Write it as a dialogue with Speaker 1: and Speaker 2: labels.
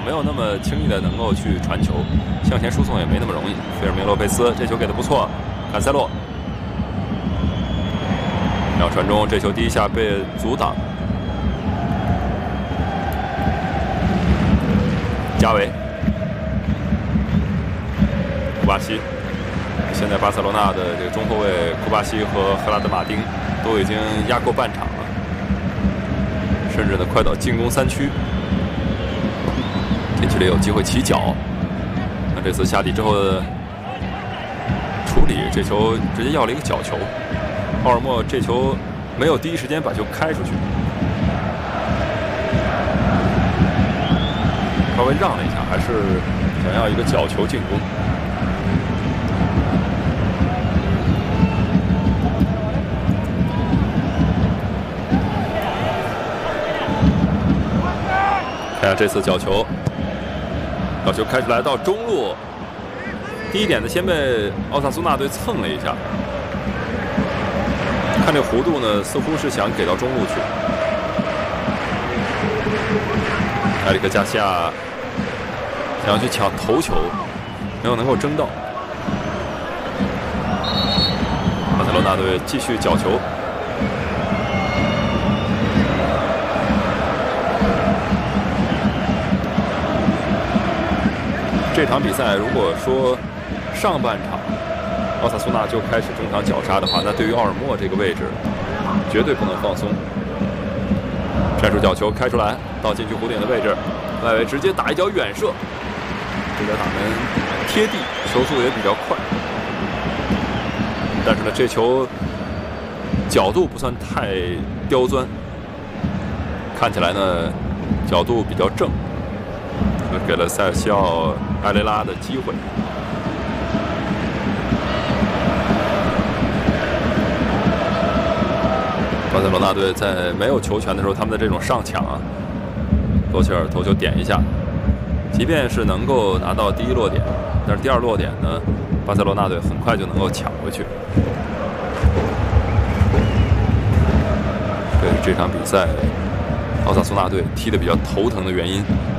Speaker 1: 没有那么轻易的能够去传球，向前输送也没那么容易。费尔明洛佩斯这球给的不错，坎塞洛要传中，这球第一下被阻挡。加维、库巴西，现在巴塞罗那的这个中后卫库巴西和赫拉德马丁都已经压过半场了，甚至呢快到进攻3区。禁区里有机会起脚，那这次下底之后的处理，这球直接要了一个角球。奥尔莫这球没有第一时间把球开出去，稍微让了一下，还是想要一个角球进攻。看下这次角球开出来到中路，第一点呢先被奥萨苏纳队蹭了一下，看这弧度呢，似乎是想给到中路去。埃里克加西亚想要去抢头球，没有能够争到。巴塞罗那队继续角球。这场比赛如果说上半场奥萨苏纳就开始中场绞杀的话，那对于奥尔莫这个位置绝对不能放松。战术角球开出来到禁区弧顶的位置，外围直接打一脚远射，这个打门贴地，球速也比较快。但是呢，这球角度不算太刁钻，看起来呢角度比较正，给了塞尔西奥·埃雷拉的机会。巴塞罗那队在没有球权的时候，他们的这种上抢啊，多切尔头球点一下，即便是能够拿到第一落点，但是第二落点呢，巴塞罗那队很快就能够抢回去。这是这场比赛奥萨苏纳队踢得比较头疼的原因。